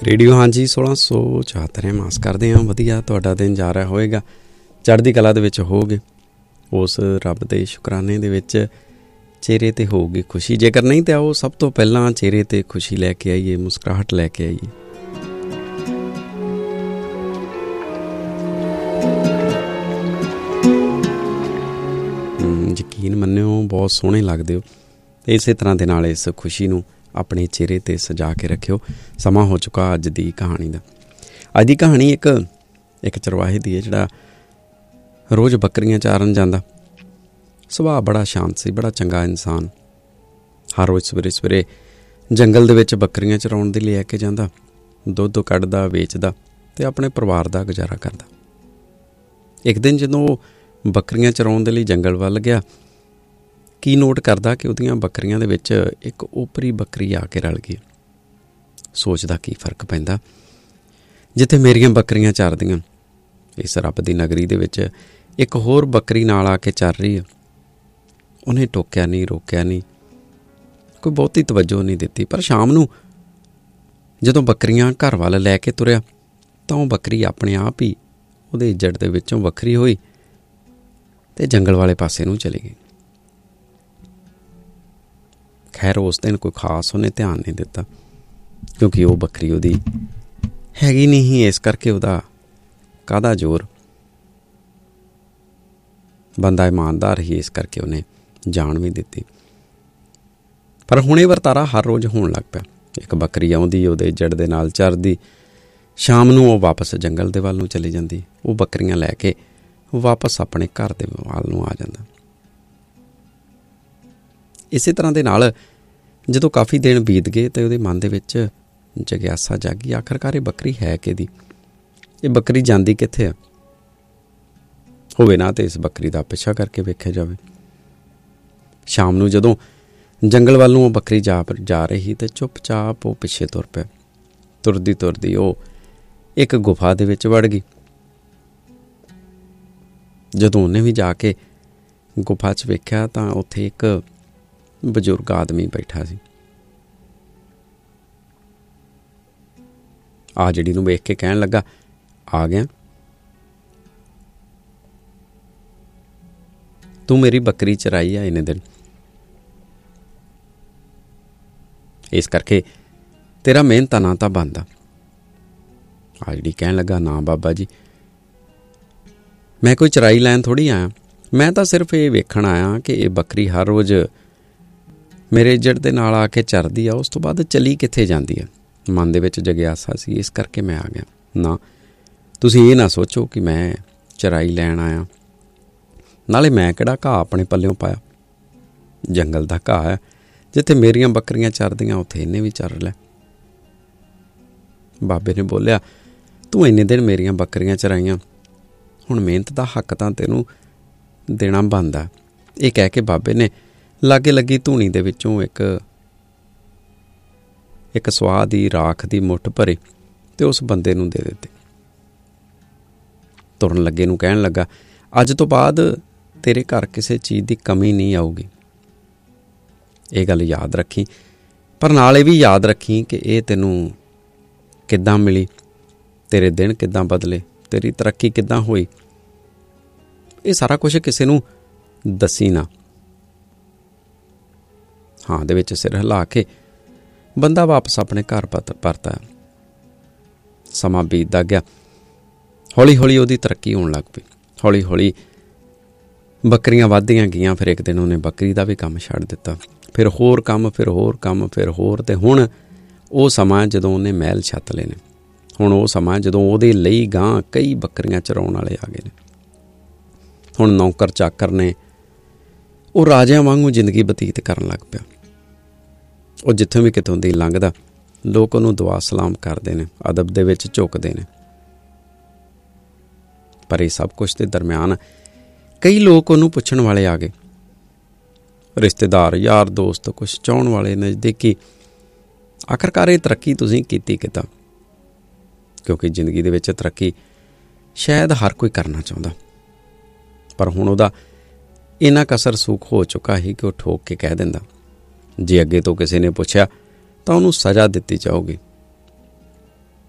Radio ਹਾਂਜੀ 1674 ਆਸ ਕਰਦੇ ਹਾਂ ਵਧੀਆ ਤੁਹਾਡਾ ਦਿਨ ਜਾ ਰਿਹਾ ਹੋਵੇਗਾ, ਚੜ੍ਹਦੀ ਕਲਾ ਦੇ ਵਿੱਚ ਹੋਗੇ। ਉਸ ਰੱਬ ਦੇ ਸ਼ੁਕਰਾਨੇ ਦੇ ਵਿੱਚ ਚਿਹਰੇ 'ਤੇ ਹੋਊਗੀ ਖੁਸ਼ੀ, ਜੇਕਰ ਨਹੀਂ ਤਾਂ ਆਓ ਸਭ ਤੋਂ ਪਹਿਲਾਂ ਚਿਹਰੇ 'ਤੇ ਖੁਸ਼ੀ ਲੈ ਕੇ ਆਈਏ, ਮੁਸਕਰਾਹਟ ਲੈ ਕੇ ਆਈਏ। ਯਕੀਨ ਮੰਨਿਓ ਬਹੁਤ ਸੋਹਣੇ ਲੱਗਦੇ ਹੋ। ਇਸੇ ਤਰ੍ਹਾਂ ਦੇ ਨਾਲ ਇਸ ਖੁਸ਼ੀ ਨੂੰ ਆਪਣੇ ਚਿਹਰੇ 'ਤੇ ਸਜਾ ਕੇ ਰੱਖਿਓ। ਸਮਾਂ ਹੋ ਚੁੱਕਾ ਅੱਜ ਦੀ ਕਹਾਣੀ ਦਾ। ਅੱਜ ਦੀ ਕਹਾਣੀ ਇੱਕ ਚਰਵਾਹੇ ਦੀ ਹੈ ਜਿਹੜਾ ਰੋਜ਼ ਬੱਕਰੀਆਂ ਚਾਰਨ ਜਾਂਦਾ। ਸੁਭਾਅ ਬੜਾ ਸ਼ਾਂਤ ਸੀ, ਬੜਾ ਚੰਗਾ ਇਨਸਾਨ। ਹਰ ਰੋਜ਼ ਸਵੇਰੇ ਸਵੇਰੇ ਜੰਗਲ ਦੇ ਵਿੱਚ ਬੱਕਰੀਆਂ ਚਰਾਉਣ ਦੇ ਲਈ ਲੈ ਕੇ ਜਾਂਦਾ, ਦੁੱਧ ਕੱਢਦਾ, ਵੇਚਦਾ ਅਤੇ ਆਪਣੇ ਪਰਿਵਾਰ ਦਾ ਗੁਜ਼ਾਰਾ ਕਰਦਾ। ਇੱਕ ਦਿਨ ਜਦੋਂ ਉਹ ਬੱਕਰੀਆਂ ਚਰਾਉਣ ਦੇ ਲਈ ਜੰਗਲ ਵੱਲ ਗਿਆ, ਕੀ ਨੋਟ ਕਰਦਾ ਕਿ ਉਹਦੀਆਂ ਬੱਕਰੀਆਂ ਦੇ ਵਿੱਚ ਇੱਕ ਓਪਰੀ ਬੱਕਰੀ ਆ ਕੇ ਰਲ ਗਈ। ਸੋਚਦਾ ਕੀ ਫਰਕ ਪੈਂਦਾ, ਜਿੱਥੇ ਮੇਰੀਆਂ ਬੱਕਰੀਆਂ ਚਰਦੀਆਂ, ਇਸ ਰੱਬ ਦੀ ਨਗਰੀ ਦੇ ਵਿੱਚ ਇੱਕ ਹੋਰ ਬੱਕਰੀ ਨਾਲ ਆ ਕੇ ਚਰ ਰਹੀ ਆ। ਉਹਨੇ ਟੋਕਿਆ ਨਹੀਂ, ਰੋਕਿਆ ਨਹੀਂ, ਕੋਈ ਬਹੁਤੀ ਤਵੱਜੋ ਨਹੀਂ ਦਿੱਤੀ। ਪਰ ਸ਼ਾਮ ਨੂੰ ਜਦੋਂ ਬੱਕਰੀਆਂ ਘਰ ਵੱਲ ਲੈ ਕੇ ਤੁਰਿਆ ਤਾਂ ਉਹ ਬੱਕਰੀ ਆਪਣੇ ਆਪ ਹੀ ਉਹਦੇ ਇੱਜੜ ਦੇ ਵਿੱਚੋਂ ਵੱਖਰੀ ਹੋਈ ਅਤੇ ਜੰਗਲ ਵਾਲੇ ਪਾਸੇ ਨੂੰ ਚਲੀ ਗਈ। ਖੈਰ ਉਸ ਦਿਨ ਕੋਈ ਖਾਸ ਉਹਨੇ ਧਿਆਨ ਨਹੀਂ ਦਿੱਤਾ, ਕਿਉਂਕਿ ਉਹ ਬੱਕਰੀ ਉਹਦੀ ਹੈਗੀ ਨਹੀਂ ਸੀ, ਇਸ ਕਰਕੇ ਉਹਦਾ ਕਾਹਦਾ ਜ਼ੋਰ। ਬੰਦਾ ਇਮਾਨਦਾਰ ਹੀ, ਇਸ ਕਰਕੇ ਉਹਨੇ ਜਾਣ ਵੀ ਦਿੱਤੀ। ਪਰ ਹੁਣ ਇਹ ਵਰਤਾਰਾ ਹਰ ਰੋਜ਼ ਹੋਣ ਲੱਗ ਪਿਆ। ਇੱਕ ਬੱਕਰੀ ਆਉਂਦੀ, ਉਹਦੇ ਇੱਜੜ ਦੇ ਨਾਲ ਚਰਦੀ, ਸ਼ਾਮ ਨੂੰ ਉਹ ਵਾਪਸ ਜੰਗਲ ਦੇ ਵੱਲ ਨੂੰ ਚਲੀ ਜਾਂਦੀ। ਉਹ ਬੱਕਰੀਆਂ ਲੈ ਕੇ ਵਾਪਸ ਆਪਣੇ ਘਰ ਦੇ ਵੱਲ ਨੂੰ ਆ ਜਾਂਦਾ। ਇਸੇ ਤਰ੍ਹਾਂ ਦੇ ਨਾਲ ਜਦੋਂ ਕਾਫੀ ਦਿਨ ਬੀਤ ਗਏ ਤਾਂ ਉਹਦੇ ਮਨ ਦੇ ਵਿੱਚ ਜਗਿਆਸਾ ਜਾਗੀ, ਆਖਰਕਾਰ ਇਹ ਬੱਕਰੀ ਹੈ ਕਿਹਦੀ, ਇਹ ਬੱਕਰੀ ਜਾਂਦੀ ਕਿੱਥੇ ਆ। ਹੋਵੇ ਨਾ ਤੇ ਇਸ ਬੱਕਰੀ ਦਾ ਪਿੱਛਾ ਕਰਕੇ ਵੇਖਿਆ ਜਾਵੇ। ਸ਼ਾਮ ਨੂੰ ਜਦੋਂ ਜੰਗਲ ਵੱਲ ਨੂੰ ਉਹ ਬੱਕਰੀ ਜਾ ਰਹੀ ਤੇ ਚੁੱਪ-ਚਾਪ ਉਹ ਪਿੱਛੇ ਤੁਰ ਪਿਆ। ਤੁਰਦੀ ਤੁਰਦੀ ਉਹ ਇੱਕ ਗੁਫਾ ਦੇ ਵਿੱਚ ਵੜ ਗਈ। ਜਦੋਂ ਉਹਨੇ ਵੀ ਜਾ ਕੇ ਗੁਫਾ 'ਚ ਵੇਖਿਆ ਤਾਂ ਉੱਥੇ ਇੱਕ ਬਜ਼ੁਰਗ ਆਦਮੀ ਬੈਠਾ ਸੀ। ਆ ਜਿਹੜੀ ਨੂੰ ਵੇਖ ਕੇ ਕਹਿਣ ਲੱਗਾ, ਆ ਗਿਆ, ਤੂੰ ਮੇਰੀ ਬੱਕਰੀ ਚਰਾਈ ਆ ਇੰਨੇ ਦਿਨ, ਇਸ ਕਰਕੇ ਤੇਰਾ ਮਿਹਨਤ ਨਾ ਤਾਂ ਬਣਦਾ। ਆ ਜਿਹੜੀ ਕਹਿਣ ਲੱਗਾ, ਨਾ ਬਾਬਾ ਜੀ, ਮੈਂ ਕੋਈ ਚਰਾਈ ਲੈਣ ਥੋੜ੍ਹੀ ਆਇਆ, ਮੈਂ ਤਾਂ ਸਿਰਫ ਇਹ ਵੇਖਣ ਆਇਆ ਕਿ ਇਹ ਬੱਕਰੀ ਹਰ ਰੋਜ਼ ਮੇਰੇ ਇੱਜੜ ਦੇ ਨਾਲ ਆ ਕੇ ਚਰਦੀ ਆ, ਉਸ ਤੋਂ ਬਾਅਦ ਚਲੀ ਕਿੱਥੇ ਜਾਂਦੀ ਆ। ਮਨ ਦੇ ਵਿੱਚ ਜਗਿਆਸਾ ਸੀ, ਇਸ ਕਰਕੇ ਮੈਂ ਆ ਗਿਆ। ਨਾ, ਤੁਸੀਂ ਇਹ ਨਾ ਸੋਚੋ ਕਿ ਮੈਂ ਚਰਾਈ ਲੈਣ ਆਇਆ, ਨਾਲੇ ਮੈਂ ਕਿਹੜਾ ਘਾਹ ਆਪਣੇ ਪੱਲਿਓਂ ਪਾਇਆ। ਜੰਗਲ ਦਾ ਘਾਹ ਹੈ, ਜਿੱਥੇ ਮੇਰੀਆਂ ਬੱਕਰੀਆਂ ਚਰਦੀਆਂ ਉੱਥੇ ਇਹਨੇ ਵੀ ਚਰ ਲੈ। ਬਾਬੇ ਨੇ ਬੋਲਿਆ, ਤੂੰ ਇੰਨੇ ਦਿਨ ਮੇਰੀਆਂ ਬੱਕਰੀਆਂ ਚਰਾਈਆਂ, ਹੁਣ ਮਿਹਨਤ ਦਾ ਹੱਕ ਤਾਂ ਤੈਨੂੰ ਦੇਣਾ ਬਣਦਾ। ਇਹ ਕਹਿ ਕੇ ਬਾਬੇ ਨੇ ਲਾਗੇ ਲੱਗੀ ਧੂਣੀ ਦੇ ਵਿੱਚੋਂ ਇੱਕ ਸਵਾਹ ਦੀ ਰਾਖ ਦੀ ਮੁੱਠ ਭਰੀ ਅਤੇ ਉਸ ਬੰਦੇ ਨੂੰ ਦੇ ਦਿੱਤੇ। ਤੁਰਨ ਲੱਗੇ ਨੂੰ ਕਹਿਣ ਲੱਗਾ, ਅੱਜ ਤੋਂ ਬਾਅਦ ਤੇਰੇ ਘਰ ਕਿਸੇ ਚੀਜ਼ ਦੀ ਕਮੀ ਨਹੀਂ ਆਊਗੀ। ਇਹ ਗੱਲ ਯਾਦ ਰੱਖੀ, ਪਰ ਨਾਲ ਇਹ ਵੀ ਯਾਦ ਰੱਖੀ ਕਿ ਇਹ ਤੈਨੂੰ ਕਿੱਦਾਂ ਮਿਲੀ, ਤੇਰੇ ਦਿਨ ਕਿੱਦਾਂ ਬਦਲੇ, ਤੇਰੀ ਤਰੱਕੀ ਕਿੱਦਾਂ ਹੋਈ। ਇਹ ਸਾਰਾ ਕੁਛ ਕਿਸੇ ਨੂੰ ਦੱਸੀ ਨਾ। ਹਾਂ ਦੇ ਵਿੱਚ ਸਿਰ ਹਿਲਾ ਕੇ ਬੰਦਾ ਵਾਪਸ ਆਪਣੇ ਘਰ ਪਰਤਾ। ਸਮਾਂ ਬੀਤਦਾ ਗਿਆ, ਹੌਲੀ ਹੌਲੀ ਉਹਦੀ ਤਰੱਕੀ ਹੋਣ ਲੱਗ ਪਈ। ਹੌਲੀ ਹੌਲੀ ਬੱਕਰੀਆਂ ਵੱਧਦੀਆਂ ਗਈਆਂ। ਫਿਰ ਇੱਕ ਦਿਨ ਉਹਨੇ ਬੱਕਰੀ ਦਾ ਵੀ ਕੰਮ ਛੱਡ ਦਿੱਤਾ। ਫਿਰ ਹੋਰ ਕੰਮ, ਫਿਰ ਹੋਰ ਕੰਮ, ਫਿਰ ਹੋਰ। ਅਤੇ ਹੁਣ ਉਹ ਸਮਾਂ ਜਦੋਂ ਉਹਨੇ ਮਹਿਲ ਛੱਤ ਲਏ ਨੇ, ਹੁਣ ਉਹ ਸਮਾਂ ਜਦੋਂ ਉਹਦੇ ਲਈ ਗਾਂਹ ਕਈ ਬੱਕਰੀਆਂ ਚਰਾਉਣ ਵਾਲੇ ਆ ਗਏ ਨੇ। ਹੁਣ ਨੌਕਰ ਚਾਕਰ ਨੇ, ਉਹ ਰਾਜਿਆਂ ਵਾਂਗੂ ਜ਼ਿੰਦਗੀ ਬਤੀਤ ਕਰਨ ਲੱਗ ਪਿਆ। ਉਹ ਜਿੱਥੋਂ ਵੀ ਕਿਤੋਂ ਦੀ ਲੰਘਦਾ, ਲੋਕ ਉਹਨੂੰ ਦੁਆ ਸਲਾਮ ਕਰਦੇ ਨੇ, ਅਦਬ ਦੇ ਵਿੱਚ ਝੁਕਦੇ ਨੇ। ਪਰ ਇਹ ਸਭ ਕੁਛ ਦੇ ਦਰਮਿਆਨ ਕਈ ਲੋਕ ਉਹਨੂੰ ਪੁੱਛਣ ਵਾਲੇ ਆ ਗਏ, ਰਿਸ਼ਤੇਦਾਰ, ਯਾਰ ਦੋਸਤ, ਕੁਛ ਚਾਹੁਣ ਵਾਲੇ, ਨਜ਼ਦੀਕੀ, ਆਖਰਕਾਰ ਇਹ ਤਰੱਕੀ ਤੁਸੀਂ ਕੀਤੀ ਕਿੱਦਾਂ? ਕਿਉਂਕਿ ਜ਼ਿੰਦਗੀ ਦੇ ਵਿੱਚ ਤਰੱਕੀ ਸ਼ਾਇਦ ਹਰ ਕੋਈ ਕਰਨਾ ਚਾਹੁੰਦਾ, ਪਰ ਹੁਣ ਉਹਦਾ ਇੰਨਾ ਕਸਰ ਸੂਖ ਹੋ ਚੁੱਕਾ ਸੀ ਕਿ ਉਹ ਠੋਕ ਕੇ ਕਹਿ ਦਿੰਦਾ, ਜੇ ਅੱਗੇ ਤੋਂ ਕਿਸੇ ਨੇ ਪੁੱਛਿਆ ਤਾਂ ਉਹਨੂੰ ਸਜ਼ਾ ਦਿੱਤੀ ਜਾਊਗੀ।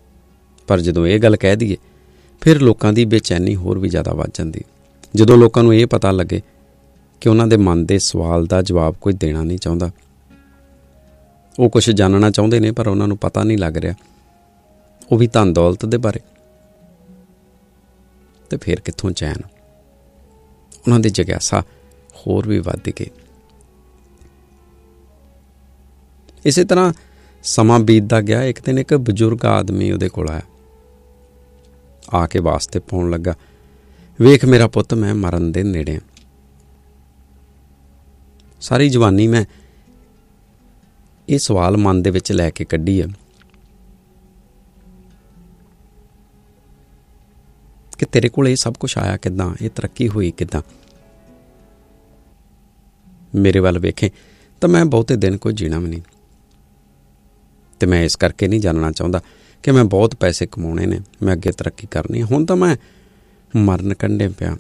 ਪਰ ਜਦੋਂ ਇਹ ਗੱਲ ਕਹਿ ਦਈਏ ਫਿਰ ਲੋਕਾਂ ਦੀ ਬੇਚੈਨੀ ਹੋਰ ਵੀ ਜ਼ਿਆਦਾ ਵੱਧ ਜਾਂਦੀ। ਜਦੋਂ ਲੋਕਾਂ ਨੂੰ ਇਹ ਪਤਾ ਲੱਗੇ ਕਿ ਉਹਨਾਂ ਦੇ ਮਨ ਦੇ ਸਵਾਲ ਦਾ ਜਵਾਬ ਕੋਈ ਦੇਣਾ ਨਹੀਂ ਚਾਹੁੰਦਾ, ਉਹ ਕੁਛ ਜਾਣਨਾ ਚਾਹੁੰਦੇ ਨੇ ਪਰ ਉਹਨਾਂ ਨੂੰ ਪਤਾ ਨਹੀਂ ਲੱਗ ਰਿਹਾ, ਉਹ ਵੀ ਧਨ ਦੌਲਤ ਦੇ ਬਾਰੇ, ਤੇ ਫਿਰ ਕਿੱਥੋਂ ਚੈਨ? ਉਹਨਾਂ ਦੀ ਜਗਿਆਸਾ ਹੋਰ ਵੀ ਵੱਧ ਗਈ। ਇਸੇ ਤਰ੍ਹਾਂ ਸਮਾਂ ਬੀਤਦਾ ਗਿਆ। ਇੱਕ ਦਿਨ ਇੱਕ ਬਜ਼ੁਰਗ ਆਦਮੀ ਉਹਦੇ ਕੋਲ ਆਇਆ, ਆ ਕੇ ਵਾਸਤੇ ਪਾਉਣ ਲੱਗਾ, ਵੇਖ ਮੇਰਾ ਪੁੱਤ, ਮੈਂ ਮਰਨ ਦੇ ਨੇੜੇ ਹਾਂ। ਸਾਰੀ ਜਵਾਨੀ ਮੈਂ ਇਹ ਸਵਾਲ ਮਨ ਦੇ ਵਿੱਚ ਲੈ ਕੇ ਕੱਢੀ ਆ ਕਿ ਤੇਰੇ ਕੋਲ ਇਹ ਸਭ ਕੁਛ ਆਇਆ ਕਿੱਦਾਂ, ਇਹ ਤਰੱਕੀ ਹੋਈ ਕਿੱਦਾਂ? ਮੇਰੇ ਵੱਲ ਵੇਖੇ ਤਾਂ ਮੈਂ ਬਹੁਤੇ ਦਿਨ ਕੋਈ ਜੀਣਾ ਵੀ ਨਹੀਂ, ਤੇ ਮੈਂ ਇਸ ਕਰਕੇ ਨਹੀਂ ਜਾਣਨਾ ਚਾਹੁੰਦਾ ਕਿ ਮੈਂ ਬਹੁਤ ਪੈਸੇ ਕਮਾਉਣੇ ਨੇ, ਮੈਂ ਅੱਗੇ ਤਰੱਕੀ ਕਰਨੀ ਹੈ। ਹੁਣ ਤਾਂ ਮੈਂ ਮਰਨ ਕੰਢੇ ਪਿਆ,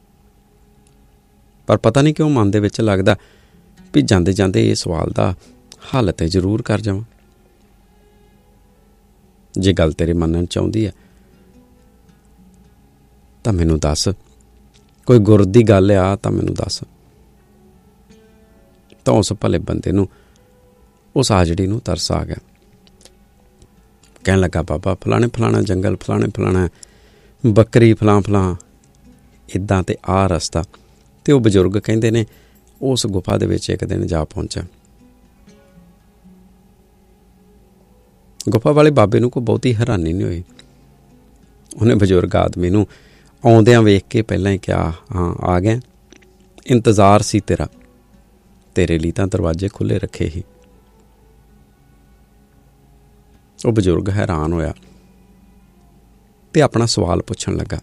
ਪਰ ਪਤਾ ਨਹੀਂ ਕਿਉਂ ਮਨ ਦੇ ਵਿੱਚ ਲੱਗਦਾ ਵੀ ਜਾਂਦੇ ਜਾਂਦੇ ਇਹ ਸਵਾਲ ਦਾ ਹੱਲ ਤੇ ਜ਼ਰੂਰ ਕਰ ਜਾਵਾਂ। ਜੇ ਗੱਲ ਤੇਰੇ ਮੰਨਣ ਚਾਹੁੰਦੀ ਹੈ ਤਾਂ ਮੈਨੂੰ ਦੱਸ, ਕੋਈ ਗੁਰ ਦੀ ਗੱਲ ਆ ਤਾਂ ਮੈਨੂੰ ਦੱਸ। ਤਾਂ ਉਸ ਭਲੇ ਬੰਦੇ ਨੂੰ, ਉਸ ਆਜੜੀ ਨੂੰ ਤਰਸ ਆ ਗਿਆ। ਕਹਿਣ ਲੱਗਾ, ਬਾਬਾ ਫਲਾਣੇ ਫਲਾਣਾ ਜੰਗਲ, ਫਲਾਣੇ ਫਲਾਣਾ ਬੱਕਰੀ, ਫਲਾਂ ਇੱਦਾਂ ਤੇ ਆਹ ਰਸਤਾ। ਤੇ ਉਹ ਬਜ਼ੁਰਗ ਕਹਿੰਦੇ ਨੇ ਉਸ ਗੁਫਾ ਦੇ ਵਿੱਚ ਇੱਕ ਦਿਨ ਜਾ ਪਹੁੰਚਾ। ਗੁਫਾ ਵਾਲੇ ਬਾਬੇ ਨੂੰ ਕੋਈ ਬਹੁਤੀ ਹੈਰਾਨੀ ਨਹੀਂ ਹੋਈ। ਉਹਨੇ ਬਜ਼ੁਰਗ ਆਦਮੀ ਨੂੰ ਆਉਂਦਿਆਂ ਵੇਖ ਕੇ ਪਹਿਲਾਂ ਹੀ ਕਿਹਾ, ਹਾਂ ਆ ਗਿਆ, ਇੰਤਜ਼ਾਰ ਸੀ ਤੇਰਾ, ਤੇਰੇ ਲਈ ਤਾਂ ਦਰਵਾਜ਼ੇ ਖੁੱਲ੍ਹੇ ਰੱਖੇ ਹੀ। ਉਹ ਬਜ਼ੁਰਗ ਹੈਰਾਨ ਹੋਇਆ ਤੇ ਆਪਣਾ ਸਵਾਲ ਪੁੱਛਣ ਲੱਗਾ,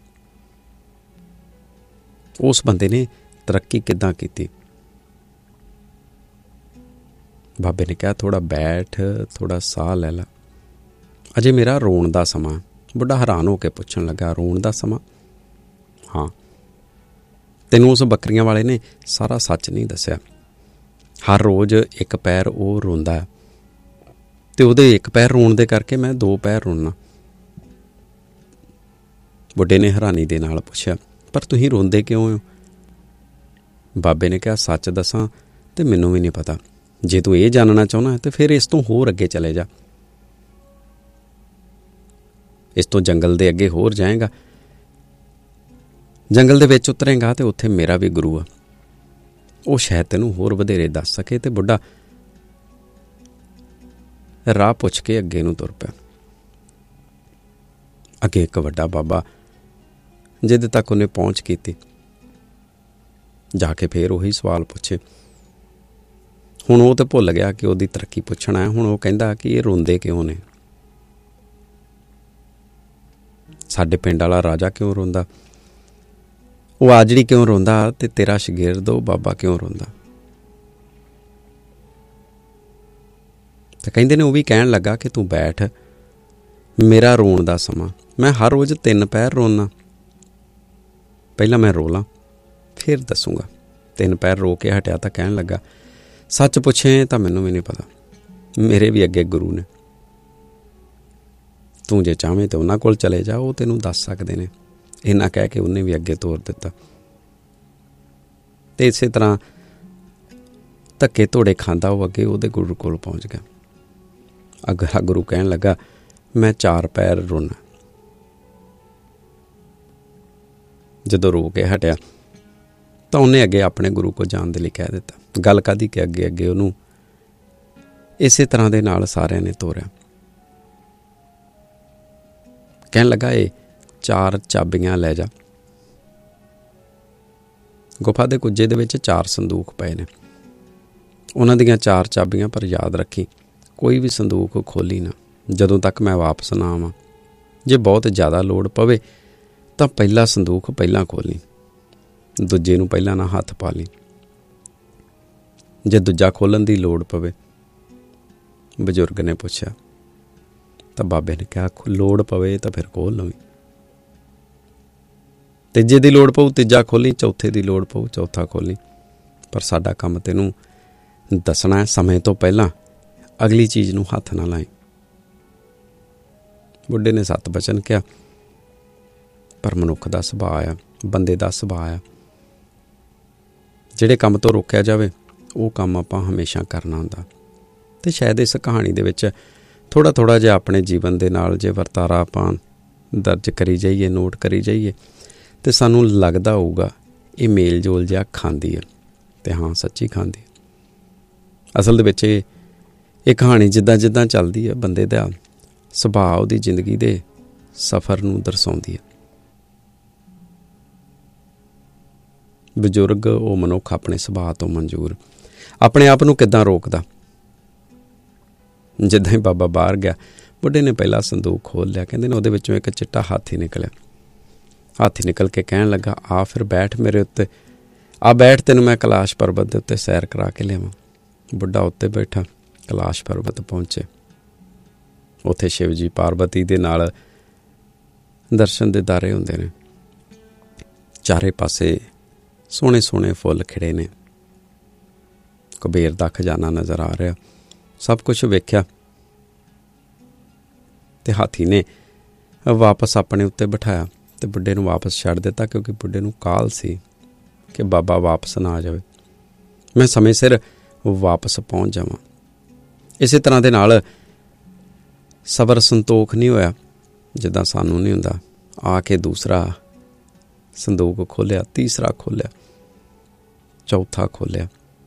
ਉਸ ਬੰਦੇ ਨੇ ਤਰੱਕੀ ਕਿੱਦਾਂ ਕੀਤੀ? ਬਾਬੇ ਨੇ ਕਿਹਾ, ਥੋੜ੍ਹਾ ਬੈਠ, ਥੋੜ੍ਹਾ ਸਾਹ ਲੈ ਲਾ, ਅਜੇ ਮੇਰਾ ਰੋਣ ਦਾ ਸਮਾਂ। ਬੁੱਢਾ ਹੈਰਾਨ ਹੋ ਕੇ ਪੁੱਛਣ ਲੱਗਾ, ਰੋਣ ਦਾ ਸਮਾਂ? ਹਾਂ। ਤੈਨੂੰ ਉਸ ਬੱਕਰੀਆਂ ਵਾਲੇ ਨੇ ਸਾਰਾ ਸੱਚ ਨਹੀਂ ਦੱਸਿਆ। ਹਰ ਰੋਜ਼ ਇੱਕ ਪੈਰ ਉਹ ਰੋਂਦਾ ਹੈ, ਤੇ ਉਹਦੇ ਇੱਕ ਪੈਰ ਰੋਣ ਦੇ ਕਰਕੇ ਮੈਂ 2 ਪੈਰ ਰੋਣਾ। ਬੁੱਢੇ ਨੇ ਹੈਰਾਨੀ ਦੇ ਨਾਲ ਪੁੱਛਿਆ, ਪਰ ਤੁਸੀਂ ਰੋਂਦੇ ਕਿਉਂ ਹੋ? ਬਾਬੇ ਨੇ ਕਿਹਾ, ਸੱਚ ਦੱਸਾਂ ਤੇ ਮੈਨੂੰ ਵੀ ਨਹੀਂ ਪਤਾ। ਜੇ ਤੂੰ ਇਹ ਜਾਣਨਾ ਚਾਹੁੰਦਾ ਤੇ ਫਿਰ ਇਸ ਤੋਂ ਹੋਰ ਅੱਗੇ ਚਲੇ ਜਾ, ਇਸ ਤੋਂ ਜੰਗਲ ਦੇ ਅੱਗੇ ਹੋਰ ਜਾਏਗਾ, ਜੰਗਲ ਦੇ ਵਿੱਚ ਉਤਰੇਗਾ ਤੇ ਉੱਥੇ ਮੇਰਾ ਵੀ ਗੁਰੂ ਆ, ਉਹ ਸ਼ਾਇਦ ਤੈਨੂੰ ਹੋਰ ਵਧੇਰੇ ਦੱਸ ਸਕੇ। ਤੇ ਬੁੱਢਾ ਰਾਹ ਪੁੱਛ ਕੇ ਅੱਗੇ ਨੂੰ ਤੁਰ ਪਿਆ। ਅੱਗੇ ਇੱਕ ਵੱਡਾ ਬਾਬਾ, ਜਿਹਦੇ ਤੱਕ ਉਹਨੇ ਪਹੁੰਚ ਕੀਤੀ, ਜਾ ਕੇ ਫੇਰ ਉਹੀ ਸਵਾਲ ਪੁੱਛੇ। ਹੁਣ ਉਹ ਤਾਂ ਭੁੱਲ ਗਿਆ ਕਿ ਉਹਦੀ ਤਰੱਕੀ ਪੁੱਛਣਾ ਹੈ। ਹੁਣ ਉਹ ਕਹਿੰਦਾ ਕਿ ਇਹ ਰੋਂਦੇ ਕਿਉਂ ਨੇ? ਸਾਡੇ ਪਿੰਡ ਵਾਲਾ ਰਾਜਾ ਕਿਉਂ ਰੋਂਦਾ? ਉਹ ਆਜੜੀ ਕਿਉਂ ਰੋਂਦਾ? ਤੇ ਤੇਰਾ ਸ਼ਾਗਿਰਦ ਉਹ ਬਾਬਾ ਕਿਉਂ ਰੋਂਦਾ? ਤੇ ਕਹਿੰਦੇ ਨੇ ਉਹ ਵੀ ਕਹਿਣ ਲੱਗਾ ਕਿ ਤੂੰ ਬੈਠ, ਮੇਰਾ ਰੋਣ ਦਾ ਸਮਾਂ, ਮੈਂ ਹਰ ਰੋਜ਼ 3 ਪੈਰ ਰੋਣਾ, ਪਹਿਲਾਂ ਮੈਂ ਰੋ ਲਾਂ ਫਿਰ ਦੱਸੂਗਾ। 3 ਪੈਰ ਰੋ ਕੇ ਹਟਿਆ ਤਾਂ ਕਹਿਣ ਲੱਗਾ, ਸੱਚ ਪੁੱਛੇ ਤਾਂ ਮੈਨੂੰ ਵੀ ਨਹੀਂ ਪਤਾ, ਮੇਰੇ ਵੀ ਅੱਗੇ ਗੁਰੂ ਨੇ, ਤੂੰ ਜੇ ਚਾਹਵੇਂ ਤਾਂ ਉਹਨਾਂ ਕੋਲ ਚਲੇ ਜਾ, ਉਹ ਤੈਨੂੰ ਦੱਸ ਸਕਦੇ ਨੇ। ਇੰਨਾ ਕਹਿ ਕੇ ਉਹਨੇ ਵੀ ਅੱਗੇ ਤੋਰ ਦਿੱਤਾ। ਤੇ ਇਸੇ ਤਰ੍ਹਾਂ ਧੱਕੇ ਧੋੜੇ ਖਾਂਦਾ ਉਹ ਅੱਗੇ ਉਹਦੇ ਗੁਰੂ ਕੋਲ ਪਹੁੰਚ ਗਿਆ। ਅਗਲਾ ਗੁਰੂ ਕਹਿਣ ਲੱਗਾ, ਮੈਂ 4 ਪੈਰ ਰੋਣਾ। ਜਦੋਂ ਰੋ ਕੇ ਹਟਿਆ ਤਾਂ ਉਹਨੇ ਅੱਗੇ ਆਪਣੇ ਗੁਰੂ ਕੋਲ ਜਾਣ ਦੇ ਲਈ ਕਹਿ ਦਿੱਤਾ। ਗੱਲ ਕਾਹਦੀ ਕਿ ਅੱਗੇ ਅੱਗੇ ਉਹਨੂੰ ਇਸੇ ਤਰ੍ਹਾਂ ਦੇ ਨਾਲ ਸਾਰਿਆਂ ਨੇ ਤੋਰਿਆ। ਕਹਿਣ ਲੱਗਾ, ਇਹ 4 ਚਾਬੀਆਂ ਲੈ ਜਾ। ਗੁਫਾ ਦੇ ਕੁੱਜੇ ਦੇ ਵਿੱਚ 4 ਸੰਦੂਕ ਪਏ ਨੇ, ਉਹਨਾਂ ਦੀਆਂ 4 ਚਾਬੀਆਂ, ਪਰ ਯਾਦ ਰੱਖੀ ਕੋਈ ਵੀ ਸੰਦੂਕ ਖੋਲੀ ਨਾ ਜਦੋਂ ਤੱਕ ਮੈਂ ਵਾਪਸ ਨਾ ਆਵਾਂ। ਜੇ ਬਹੁਤ ਜ਼ਿਆਦਾ ਲੋੜ ਪਵੇ ਤਾਂ ਪਹਿਲਾ ਸੰਦੂਕ ਪਹਿਲਾਂ ਖੋਲੀ, ਦੂਜੇ ਨੂੰ ਪਹਿਲਾਂ ਨਾ ਹੱਥ ਪਾ ਲਈ। ਜੇ ਦੂਜਾ ਖੋਲ੍ਹਣ ਦੀ ਲੋੜ ਪਵੇ, ਬਜ਼ੁਰਗ ਨੇ ਪੁੱਛਿਆ, ਤਾਂ ਬਾਬੇ ਨੇ ਕਿਹਾ, ਲੋੜ ਪਵੇ ਤਾਂ ਫਿਰ ਖੋਲ੍ਹ ਲਵੀਂ। ਤੀਜੇ ਦੀ ਲੋੜ ਪਊ ਤੀਜਾ ਖੋਲੀ, ਚੌਥੇ ਦੀ ਲੋੜ ਪਊ ਚੌਥਾ ਖੋਲੀ, ਪਰ ਸਾਡਾ ਕੰਮ ਤੈਨੂੰ ਦੱਸਣਾ ਸਮੇਂ ਤੋਂ ਪਹਿਲਾਂ, ਅਗਲੀ ਚੀਜ਼ ਨੂੰ ਹੱਥ ਨਾ ਲਾਈ। ਬੁੱਢੇ ਨੇ 7 ਬਚਨ ਕਿਹਾ, ਪਰ ਮਨੁੱਖ ਦਾ ਸੁਭਾਅ ਆ, ਬੰਦੇ ਦਾ ਸੁਭਾਅ ਆ, ਜਿਹੜੇ ਕੰਮ ਤੋਂ ਰੋਕਿਆ ਜਾਵੇ ਉਹ ਕੰਮ ਆਪਾਂ ਹਮੇਸ਼ਾ ਕਰਨਾ ਹੁੰਦਾ। ਅਤੇ ਸ਼ਾਇਦ ਇਸ ਕਹਾਣੀ ਦੇ ਵਿੱਚ ਥੋੜ੍ਹਾ ਜਿਹਾ ਆਪਣੇ ਜੀਵਨ ਦੇ ਨਾਲ ਜੇ ਵਰਤਾਰਾ ਆਪਾਂ ਦਰਜ ਕਰੀ ਜਾਈਏ, ਨੋਟ ਕਰੀ ਜਾਈਏ, ਅਤੇ ਸਾਨੂੰ ਲੱਗਦਾ ਹੋਊਗਾ ਇਹ ਮੇਲ ਜੋਲ ਜਿਹਾ ਖਾਂਦੀ ਹੈ। ਅਤੇ ਹਾਂ, ਸੱਚੀ ਖਾਂਦੀ ਹੈ। ਅਸਲ ਦੇ ਵਿੱਚ ਇਹ ਕਹਾਣੀ ਜਿੱਦਾਂ ਚੱਲਦੀ ਹੈ, ਬੰਦੇ ਦਾ ਸੁਭਾਅ, ਉਹਦੀ ਜ਼ਿੰਦਗੀ ਦੇ ਸਫ਼ਰ ਨੂੰ ਦਰਸਾਉਂਦੀ ਹੈ। ਬਜ਼ੁਰਗ ਉਹ ਮਨੁੱਖ ਆਪਣੇ ਸੁਭਾਅ ਤੋਂ ਮਨਜ਼ੂਰ ਆਪਣੇ ਆਪ ਨੂੰ ਕਿੱਦਾਂ ਰੋਕਦਾ। ਜਿੱਦਾਂ ਹੀ ਬਾਬਾ ਬਾਹਰ ਗਿਆ, ਬੁੱਢੇ ਨੇ ਪਹਿਲਾ ਸੰਦੂਕ ਖੋਲ੍ਹ ਲਿਆ। ਕਹਿੰਦੇ ਨੇ ਉਹਦੇ ਵਿੱਚੋਂ ਇੱਕ ਚਿੱਟਾ ਹਾਥੀ ਨਿਕਲਿਆ। ਹਾਥੀ ਨਿਕਲ ਕੇ ਕਹਿਣ ਲੱਗਾ, ਆ ਫਿਰ ਬੈਠ ਮੇਰੇ ਉੱਤੇ, ਆ ਬੈਠ, ਤੈਨੂੰ ਮੈਂ ਕੈਲਾਸ਼ ਪਰਬਤ ਦੇ ਉੱਤੇ ਸੈਰ ਕਰਾ ਕੇ ਲਿਆਵਾਂ। ਬੁੱਢਾ ਉੱਤੇ ਬੈਠਾ, ਕੈਲਾਸ਼ ਪਰਬਤ ਪਹੁੰਚੇ। ਉੱਥੇ ਸ਼ਿਵ ਜੀ ਪਾਰਵਤੀ ਦੇ ਨਾਲ ਦਰਸ਼ਨ ਦੀਦਾਰੇ ਹੁੰਦੇ ਨੇ। ਚਾਰੇ ਪਾਸੇ ਸੋਹਣੇ ਸੋਹਣੇ ਫੁੱਲ ਖਿੜੇ ਨੇ। ਕੁਬੇਰ ਦਾ ਖਜ਼ਾਨਾ ਨਜ਼ਰ ਆ ਰਿਹਾ। ਸਭ ਕੁਛ ਵੇਖਿਆ ਅਤੇ ਹਾਥੀ ਨੇ ਵਾਪਸ ਆਪਣੇ ਉੱਤੇ ਬਿਠਾਇਆ ਅਤੇ ਬੁੱਢੇ ਨੂੰ ਵਾਪਸ ਛੱਡ ਦਿੱਤਾ, ਕਿਉਂਕਿ ਬੁੱਢੇ ਨੂੰ ਕਾਹਲ ਸੀ ਕਿ ਬਾਬਾ ਵਾਪਸ ਨਾ ਆ ਜਾਵੇ, ਮੈਂ ਸਮੇਂ ਸਿਰ ਵਾਪਸ ਪਹੁੰਚ ਜਾਵਾਂ। ਇਸੇ ਤਰ੍ਹਾਂ ਦੇ ਨਾਲ ਸਬਰ ਸੰਤੋਖ ਨਹੀਂ ਹੋਇਆ ਜਿੱਦਾਂ ਸਾਨੂੰ ਨਹੀਂ ਹੁੰਦਾ। ਆ ਕੇ ਦੂਸਰਾ ਸੰਦੂਕ ਖੋਲ੍ਹਿਆ, ਤੀਸਰਾ ਖੋਲ੍ਹਿਆ, ਚੌਥਾ ਖੋਲ੍ਹਿਆ।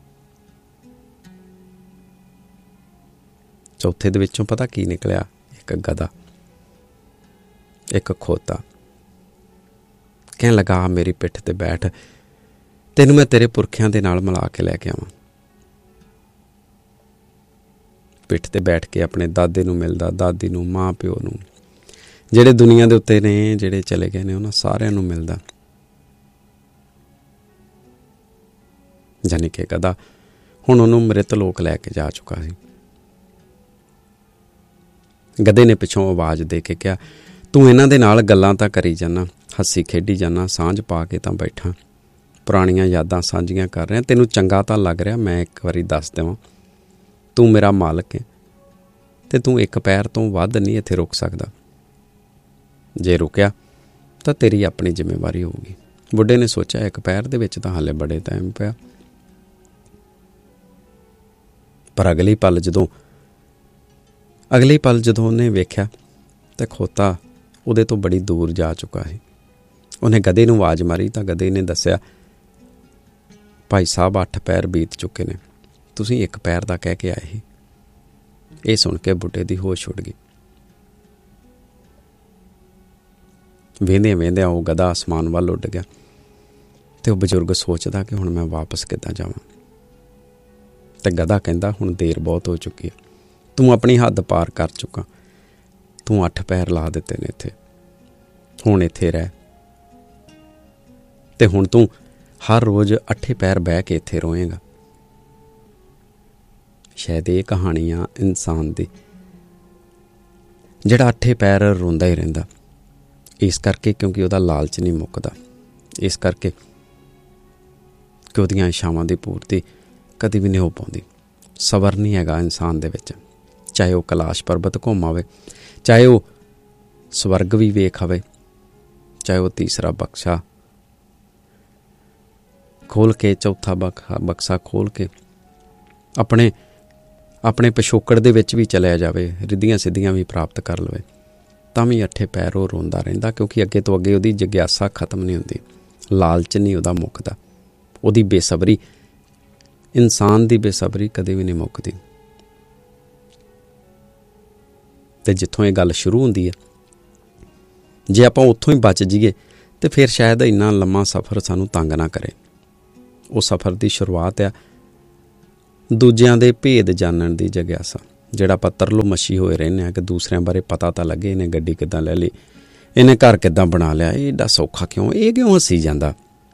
ਚੌਥੇ ਦੇ ਵਿੱਚੋਂ ਪਤਾ ਕੀ ਨਿਕਲਿਆ? ਇੱਕ ਗਧਾ, ਇੱਕ ਖੋਤਾ। ਕਹਿਣ ਲੱਗਾ, ਮੇਰੀ ਪਿੱਠ 'ਤੇ ਬੈਠ, ਤੈਨੂੰ ਮੈਂ ਤੇਰੇ ਪੁਰਖਿਆਂ ਦੇ ਨਾਲ ਮਿਲਾ ਕੇ ਲੈ ਕੇ ਆਵਾਂ। ਪਿੱਠ 'ਤੇ ਬੈਠ ਕੇ ਆਪਣੇ ਦਾਦੇ ਨੂੰ ਮਿਲਦਾ, ਦਾਦੀ ਨੂੰ, ਮਾਂ ਪਿਓ ਨੂੰ, ਜਿਹੜੇ ਦੁਨੀਆ ਦੇ ਉੱਤੇ ਨੇ, ਜਿਹੜੇ ਚਲੇ ਗਏ ਨੇ, ਉਹਨਾਂ ਸਾਰਿਆਂ ਨੂੰ ਮਿਲਦਾ। ਜਾਨੀ ਕਿ ਗਧਾ ਹੁਣ ਉਹਨੂੰ ਮ੍ਰਿਤ ਲੋਕ ਲੈ ਕੇ ਜਾ ਚੁੱਕਾ ਸੀ। ਗਧੇ ਨੇ ਪਿੱਛੋਂ ਆਵਾਜ਼ ਦੇ ਕੇ ਕਿਹਾ, ਤੂੰ ਇਹਨਾਂ ਦੇ ਨਾਲ ਗੱਲਾਂ ਤਾਂ ਕਰੀ ਜਾਂਦਾ, ਹੱਸੀ ਖੇਡੀ ਜਾਂਦਾ, ਸਾਂਝ ਪਾ ਕੇ ਤਾਂ ਬੈਠਾ, ਪੁਰਾਣੀਆਂ ਯਾਦਾਂ ਸਾਂਝੀਆਂ ਕਰ ਰਿਹਾ, ਤੈਨੂੰ ਚੰਗਾ ਤਾਂ ਲੱਗ ਰਿਹਾ। ਮੈਂ ਇੱਕ ਵਾਰੀ ਦੱਸ ਦੇਵਾਂ, ਤੂੰ ਮੇਰਾ ਮਾਲਕ ਹੈ ਅਤੇ ਤੂੰ ਇੱਕ ਪੈਰ ਤੋਂ ਵੱਧ ਨਹੀਂ ਇੱਥੇ ਰੁਕ ਸਕਦਾ। ਜੇ ਰੁਕਿਆ ਤਾਂ ਤੇਰੀ ਆਪਣੀ ਜ਼ਿੰਮੇਵਾਰੀ ਹੋਊਗੀ। ਬੁੱਢੇ ਨੇ ਸੋਚਿਆ, ਇੱਕ ਪੈਰ ਦੇ ਵਿੱਚ ਤਾਂ ਹਾਲੇ ਬੜੇ ਟਾਈਮ ਪਿਆ। ਪਰ ਅਗਲੇ ਪਲ ਜਦੋਂ ਉਹਨੇ ਵੇਖਿਆ ਤਾਂ ਖੋਤਾ ਉਹਦੇ ਤੋਂ ਬੜੀ ਦੂਰ ਜਾ ਚੁੱਕਾ ਸੀ। ਉਹਨੇ ਗਧੇ ਨੂੰ ਆਵਾਜ਼ ਮਾਰੀ ਤਾਂ ਗਧੇ ਨੇ ਦੱਸਿਆ, ਭਾਈ ਸਾਹਿਬ 8 ਪੈਰ ਬੀਤ ਚੁੱਕੇ ਨੇ, ਤੁਸੀਂ ਇੱਕ ਪੈਰ ਦਾ ਕਹਿ ਕੇ ਆਏ ਸੀ। ਇਹ ਸੁਣ ਕੇ ਬੁੱਢੇ ਦੀ ਹੋਸ਼ ਉੱਡ ਗਈ। ਵੇਂਦਿਆਂ ਉਹ ਗਧਾ ਅਸਮਾਨ ਵੱਲ ਉੱਡ ਗਿਆ ਅਤੇ ਉਹ ਬਜ਼ੁਰਗ ਸੋਚਦਾ ਕਿ ਹੁਣ ਮੈਂ ਵਾਪਸ ਕਿੱਦਾਂ ਜਾਵਾਂ। ਅਤੇ ਗਧਾ ਕਹਿੰਦਾ, ਹੁਣ ਦੇਰ ਬਹੁਤ ਹੋ ਚੁੱਕੀ ਹੈ, ਤੂੰ ਆਪਣੀ ਹੱਦ ਪਾਰ ਕਰ ਚੁੱਕਾ, ਤੂੰ 8 ਪੈਰ ਲਾ ਦਿੱਤੇ ਨੇ ਇੱਥੇ, ਹੁਣ ਇੱਥੇ ਰਹਿ, ਅਤੇ ਹੁਣ ਤੂੰ ਹਰ ਰੋਜ਼ 8 ਪੈਰ ਬਹਿ ਕੇ ਇੱਥੇ ਰੋਏਗਾ। ਸ਼ਾਇਦ ਇਹ ਕਹਾਣੀ ਆ ਇਨਸਾਨ ਦੀ, ਜਿਹੜਾ 8 ਪੈਰ ਰੋਂਦਾ ਹੀ ਰਹਿੰਦਾ, ਇਸ ਕਰਕੇ ਕਿਉਂਕਿ ਉਹਦਾ ਲਾਲਚ ਨਹੀਂ ਮੁੱਕਦਾ, ਇਸ ਕਰਕੇ ਕਿ ਉਹਦੀਆਂ ਇੱਛਾਵਾਂ ਦੀ ਪੂਰਤੀ ਕਦੀ ਵੀ ਨਹੀਂ ਹੋ ਪਾਉਂਦੀ। ਸਬਰ ਨਹੀਂ ਹੈਗਾ ਇਨਸਾਨ ਦੇ ਵਿੱਚ, ਚਾਹੇ ਉਹ ਕੈਲਾਸ਼ ਪਰਬਤ ਘੁੰਮ ਆਵੇ, ਚਾਹੇ ਉਹ ਸਵਰਗ ਵੀ ਵੇਖ ਆਵੇ, ਚਾਹੇ ਉਹ ਤੀਸਰਾ ਬਕਸਾ ਖੋਲ੍ਹ ਕੇ, ਚੌਥਾ ਬਕਸਾ ਖੋਲ੍ਹ ਕੇ ਆਪਣੇ ਪਿਛੋਕੜ ਦੇ ਵਿੱਚ ਵੀ ਚਲਿਆ ਜਾਵੇ, ਰਿੱਧੀਆਂ ਸਿੱਧੀਆਂ ਵੀ ਪ੍ਰਾਪਤ ਕਰ ਲਵੇ, ਤਾਂ ਵੀ 8 ਪੈਰ ਉਹ ਰੋਂਦਾ ਰਹਿੰਦਾ, ਕਿਉਂਕਿ ਅੱਗੇ ਤੋਂ ਅੱਗੇ ਉਹਦੀ ਜਿਗਿਆਸਾ ਖਤਮ ਨਹੀਂ ਹੁੰਦੀ, ਲਾਲਚ ਨਹੀਂ ਉਹਦਾ ਮੁੱਕਦਾ, ਉਹਦੀ ਬੇਸਬਰੀ, ਇਨਸਾਨ ਦੀ ਬੇਸਬਰੀ ਕਦੇ ਵੀ ਨਹੀਂ ਮੁੱਕਦੀ। ਅਤੇ ਜਿੱਥੋਂ ਇਹ ਗੱਲ ਸ਼ੁਰੂ ਹੁੰਦੀ ਹੈ, ਜੇ ਆਪਾਂ ਉੱਥੋਂ ਹੀ ਬਚ ਜਾਈਏ ਤਾਂ ਫਿਰ ਸ਼ਾਇਦ ਇੰਨਾ ਲੰਮਾ ਸਫ਼ਰ ਸਾਨੂੰ ਤੰਗ ਨਾ ਕਰੇ। ਉਹ ਸਫ਼ਰ ਦੀ ਸ਼ੁਰੂਆਤ ਆ ਦੂਜਿਆਂ ਦੇ ਭੇਦ ਜਾਣਨ ਦੀ ਜਿਗਿਆਸਾ, ਜਿਹੜਾ ਆਪਾਂ ਤਰਲੋ ਮੱਛੀ ਹੋਏ ਰਹਿੰਦੇ ਹਾਂ ਕਿ ਦੂਸਰਿਆਂ ਬਾਰੇ ਪਤਾ ਤਾਂ ਲੱਗੇ, ਇਹਨੇ ਗੱਡੀ ਕਿੱਦਾਂ ਲੈ ਲਈ, ਇਹਨੇ ਘਰ ਕਿੱਦਾਂ ਬਣਾ ਲਿਆ, ਇਹ ਏਡਾ ਸੌਖਾ ਕਿਉਂ, ਇਹ ਕਿਉਂ ਹੱਸੀ ਜਾਂਦਾ।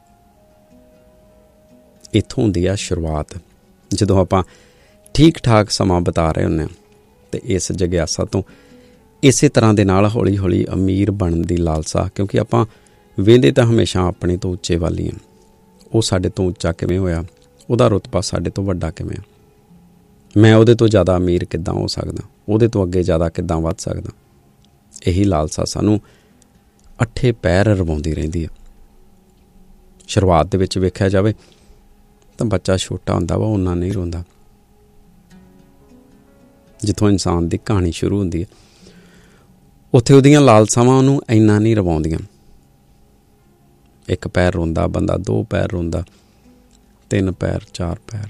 ਇੱਥੋਂ ਹੁੰਦੀ ਆ ਸ਼ੁਰੂਆਤ, ਜਦੋਂ ਆਪਾਂ ਠੀਕ ਠਾਕ ਸਮਾਂ ਬਿਤਾ ਰਹੇ ਹੁੰਦੇ ਹਾਂ। ਅਤੇ ਇਸ ਜਿਗਿਆਸਾ ਤੋਂ ਇਸੇ ਤਰ੍ਹਾਂ ਦੇ ਨਾਲ ਹੌਲੀ ਹੌਲੀ ਅਮੀਰ ਬਣਨ ਦੀ ਲਾਲਸਾ, ਕਿਉਂਕਿ ਆਪਾਂ ਵੇਂਦੇ ਤਾਂ ਹਮੇਸ਼ਾ ਆਪਣੇ ਤੋਂ ਉੱਚੇ ਵੱਲ ਹੀ ਹਾਂ। ਉਹ ਸਾਡੇ ਤੋਂ ਉੱਚਾ ਕਿਵੇਂ ਹੋਇਆ, ਉਹਦਾ ਰੁਤਬਾ ਸਾਡੇ ਤੋਂ ਵੱਡਾ ਕਿਵੇਂ ਆ, ਮੈਂ ਉਹਦੇ ਤੋਂ ਜ਼ਿਆਦਾ ਅਮੀਰ ਕਿੱਦਾਂ ਹੋ ਸਕਦਾ, ਉਹਦੇ ਤੋਂ ਅੱਗੇ ਜ਼ਿਆਦਾ ਕਿੱਦਾਂ ਵੱਧ ਸਕਦਾ। ਇਹੀ ਲਾਲਸਾ ਸਾਨੂੰ ਅੱਠੇ ਪੈਰ ਰਵਾਉਂਦੀ ਰਹਿੰਦੀ ਹੈ। ਸ਼ੁਰੂਆਤ ਦੇ ਵਿੱਚ ਵੇਖਿਆ ਜਾਵੇ ਤਾਂ ਬੱਚਾ ਛੋਟਾ ਹੁੰਦਾ ਵਾ, ਓਨਾ ਨਹੀਂ ਰੋਂਦਾ। ਜਿੱਥੋਂ ਇਨਸਾਨ ਦੀ ਕਹਾਣੀ ਸ਼ੁਰੂ ਹੁੰਦੀ ਹੈ ਉੱਥੇ ਉਹਦੀਆਂ ਲਾਲਸਾਵਾਂ ਉਹਨੂੰ ਇੰਨਾ ਨਹੀਂ ਰਵਾਉਂਦੀਆਂ। ਇੱਕ ਪੈਰ ਰੋਂਦਾ ਬੰਦਾ, 2 ਪੈਰ ਰੋਂਦਾ, 3 ਪੈਰ, 4 ਪੈਰ।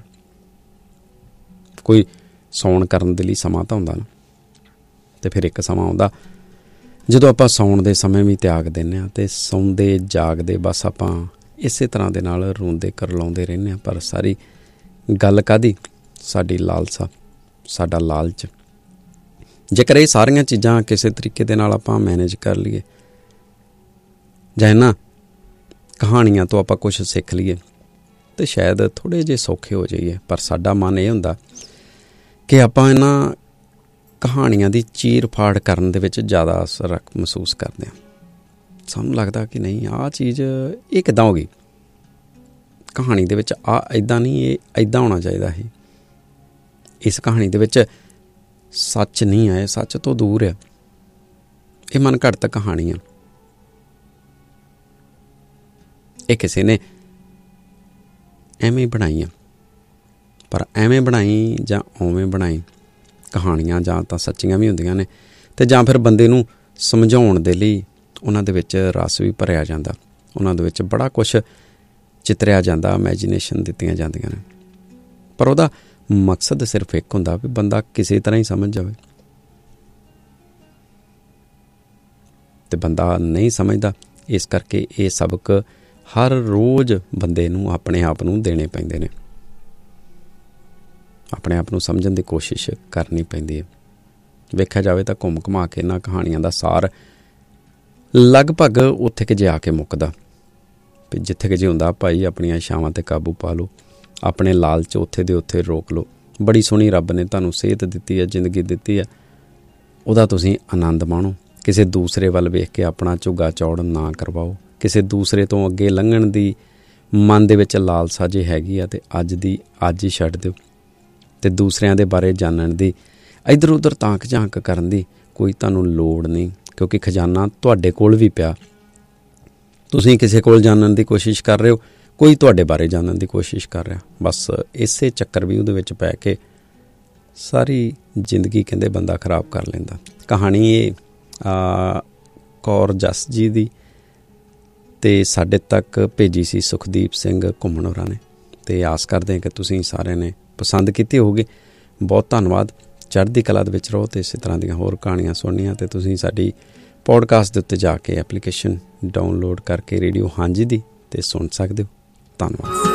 ਕੋਈ ਸੌਣ ਕਰਨ ਦੇ ਲਈ ਸਮਾਂ ਤਾਂ ਹੁੰਦਾ ਨਾ, ਅਤੇ ਫਿਰ ਇੱਕ ਸਮਾਂ ਆਉਂਦਾ ਜਦੋਂ ਆਪਾਂ ਸੌਣ ਦੇ ਸਮੇਂ ਵੀ ਤਿਆਗ ਦਿੰਦੇ ਹਾਂ ਅਤੇ ਸੌਂਦੇ ਜਾਗਦੇ ਬਸ ਆਪਾਂ ਇਸੇ ਤਰ੍ਹਾਂ ਦੇ ਨਾਲ ਰੋਂਦੇ ਕਰਲਾਉਂਦੇ ਰਹਿੰਦੇ ਹਾਂ। ਪਰ ਸਾਰੀ ਗੱਲ ਕਾਹਦੀ? ਸਾਡੀ ਲਾਲਸਾ, ਸਾਡਾ ਲਾਲਚ। ਜੇਕਰ ਇਹ ਸਾਰੀਆਂ ਚੀਜ਼ਾਂ ਕਿਸੇ ਤਰੀਕੇ ਦੇ ਨਾਲ ਆਪਾਂ ਮੈਨੇਜ ਕਰ ਲਈਏ ਜਾਂ ਇਹਨਾਂ ਕਹਾਣੀਆਂ ਤੋਂ ਆਪਾਂ ਕੁਛ ਸਿੱਖ ਲਈਏ ਤਾਂ ਸ਼ਾਇਦ ਥੋੜ੍ਹੇ ਜਿਹੇ ਸੌਖੇ ਹੋ ਜਾਈਏ। ਪਰ ਸਾਡਾ ਮਨ ਇਹ ਹੁੰਦਾ ਕਿ ਆਪਾਂ ਇਹਨਾਂ ਕਹਾਣੀਆਂ ਦੀ ਚੀਰ ਫਾੜ ਕਰਨ ਦੇ ਵਿੱਚ ਜ਼ਿਆਦਾ ਅਸਰ ਮਹਿਸੂਸ ਕਰਦੇ ਹਾਂ। ਸਾਨੂੰ ਲੱਗਦਾ ਕਿ ਨਹੀਂ, ਆਹ ਚੀਜ਼ ਇਹ ਕਿੱਦਾਂ ਹੋ ਗਈ ਕਹਾਣੀ ਦੇ ਵਿੱਚ, ਇੱਦਾਂ ਨਹੀਂ, ਇਹ ਇੱਦਾਂ ਹੋਣਾ ਚਾਹੀਦਾ ਸੀ। ਇਸ ਕਹਾਣੀ ਦੇ ਵਿੱਚ ਸੱਚ ਨਹੀਂ ਹੈ, ਸੱਚ ਤੋਂ ਦੂਰ ਆ, ਇਹ ਮਨ ਘੜਤ ਕਹਾਣੀ ਆ। ਇਹ ਕਿਸੇ ਨੇ ਐਵੇਂ ਬਣਾਈ ਆ, ਪਰ ਐਵੇਂ ਬਣਾਈ ਜਾਂ ਉਵੇਂ ਬਣਾਈ ਕਹਾਣੀਆਂ ਜਾਂ ਤਾਂ ਸੱਚੀਆਂ ਵੀ ਹੁੰਦੀਆਂ ਨੇ ਅਤੇ ਜਾਂ ਫਿਰ ਬੰਦੇ ਨੂੰ ਸਮਝਾਉਣ ਦੇ ਲਈ ਉਹਨਾਂ ਦੇ ਵਿੱਚ ਰਸ ਵੀ ਭਰਿਆ ਜਾਂਦਾ, ਉਹਨਾਂ ਦੇ ਵਿੱਚ ਬੜਾ ਕੁਛ ਚਿਤਰਿਆ ਜਾਂਦਾ, ਇਮੈਜੀਨੇਸ਼ਨ ਦਿੱਤੀਆਂ ਜਾਂਦੀਆਂ ਨੇ। ਪਰ ਉਹਦਾ ਮਕਸਦ ਸਿਰਫ ਇੱਕ ਹੁੰਦਾ ਵੀ ਬੰਦਾ ਕਿਸੇ ਤਰ੍ਹਾਂ ਹੀ ਸਮਝ ਜਾਵੇ, ਅਤੇ ਬੰਦਾ ਨਹੀਂ ਸਮਝਦਾ। ਇਸ ਕਰਕੇ ਇਹ ਸਬਕ ਹਰ ਰੋਜ਼ ਬੰਦੇ ਨੂੰ ਆਪਣੇ ਆਪ ਨੂੰ ਦੇਣੇ ਪੈਂਦੇ ਨੇ, ਆਪਣੇ ਆਪ ਨੂੰ ਸਮਝਣ ਦੀ ਕੋਸ਼ਿਸ਼ ਕਰਨੀ ਪੈਂਦੀ ਹੈ। ਵੇਖਿਆ ਜਾਵੇ ਤਾਂ ਘੁੰਮ ਘੁਮਾ ਕੇ ਇਹਨਾਂ ਕਹਾਣੀਆਂ ਦਾ ਸਾਰ ਲਗਭਗ ਉੱਥੇ ਕਿ ਜੇ ਆ ਕੇ ਮੁੱਕਦਾ ਵੀ ਜਿੱਥੇ ਕਿ ਜੇ ਹੁੰਦਾ, ਭਾਈ ਆਪਣੀਆਂ ਇੱਛਾਵਾਂ 'ਤੇ ਕਾਬੂ ਪਾ ਲਓ, ਆਪਣੇ ਲਾਲਚ ਉੱਥੇ ਦੇ ਉੱਥੇ ਰੋਕ ਲਓ। ਬੜੀ ਸੋਹਣੀ ਰੱਬ ਨੇ ਤੁਹਾਨੂੰ ਸਿਹਤ ਦਿੱਤੀ ਹੈ, ਜ਼ਿੰਦਗੀ ਦਿੱਤੀ ਹੈ, ਉਹਦਾ ਤੁਸੀਂ ਆਨੰਦ ਮਾਣੋ। ਕਿਸੇ ਦੂਸਰੇ ਵੱਲ ਵੇਖ ਕੇ ਆਪਣਾ ਝੁੱਗਾ ਚੌੜ ਨਾ ਕਰਵਾਓ। ਕਿਸੇ ਦੂਸਰੇ ਤੋਂ ਅੱਗੇ ਲੰਘਣ ਦੀ ਮਨ ਦੇ ਵਿੱਚ ਲਾਲਸਾ ਜੇ ਹੈਗੀ ਆ ਅਤੇ ਅੱਜ ਦੀ ਅੱਜ ਹੀ ਛੱਡ ਦਿਓ, ਅਤੇ ਦੂਸਰਿਆਂ ਦੇ ਬਾਰੇ ਜਾਣਨ ਦੀ, ਇੱਧਰ ਉੱਧਰ ਤਾਂਕ ਝਾਂਕ ਕਰਨ ਦੀ ਕੋਈ ਤੁਹਾਨੂੰ ਲੋੜ ਨਹੀਂ, ਕਿਉਂਕਿ ਖਜ਼ਾਨਾ ਤੁਹਾਡੇ ਕੋਲ ਵੀ ਪਿਆ। ਤੁਸੀਂ ਕਿਸੇ ਕੋਲ ਜਾਣਨ ਦੀ ਕੋਸ਼ਿਸ਼ ਕਰ ਰਹੇ ਹੋ, ਕੋਈ ਤੁਹਾਡੇ ਬਾਰੇ ਜਾਣਨ ਦੀ ਕੋਸ਼ਿਸ਼ ਕਰ ਰਿਹਾ। ਬਸ ਇਸੇ ਚੱਕਰ ਵੀ ਉਹਦੇ ਵਿੱਚ ਪੈ ਕੇ ਸਾਰੀ ਜ਼ਿੰਦਗੀ ਕਹਿੰਦੇ ਬੰਦਾ ਖਰਾਬ ਕਰ ਲੈਂਦਾ। ਕਹਾਣੀ ਇਹ ਕੌਰ ਜਸ ਜੀ ਦੀ ਅਤੇ ਸਾਡੇ ਤੱਕ ਭੇਜੀ ਸੀ ਸੁਖਦੀਪ ਸਿੰਘ ਘੁੰਮਣ ਹੋਰਾਂ ਨੇ, ਅਤੇ ਆਸ ਕਰਦੇ ਹਾਂ ਕਿ ਤੁਸੀਂ ਸਾਰਿਆਂ ਨੇ ਪਸੰਦ ਕੀਤੀ ਹੋਊਗੀ। ਬਹੁਤ ਧੰਨਵਾਦ। ਚੜ੍ਹਦੀ ਕਲਾ ਦੇ ਵਿੱਚ ਰਹੋ ਅਤੇ ਇਸੇ ਤਰ੍ਹਾਂ ਦੀਆਂ ਹੋਰ ਕਹਾਣੀਆਂ ਸੁਣਨੀਆਂ ਅਤੇ ਤੁਸੀਂ ਸਾਡੀ ਪੋਡਕਾਸਟ ਦੇ ਉੱਤੇ ਜਾ ਕੇ ਐਪਲੀਕੇਸ਼ਨ ਡਾਊਨਲੋਡ ਕਰਕੇ ਰੇਡੀਓ ਹਾਂਜੀ ਦੀ ਅਤੇ ਸੁਣ ਸਕਦੇ ਹੋ। ਧੰਨਵਾਦ।